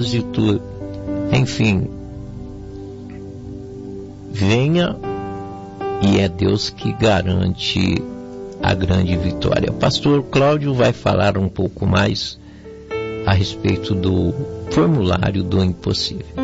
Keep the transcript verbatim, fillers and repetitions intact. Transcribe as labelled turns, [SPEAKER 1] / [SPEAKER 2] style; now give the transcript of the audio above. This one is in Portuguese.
[SPEAKER 1] trânsito, enfim, venha e é Deus que garante a grande vitória. O pastor Cláudio vai falar um pouco mais a respeito do formulário do impossível.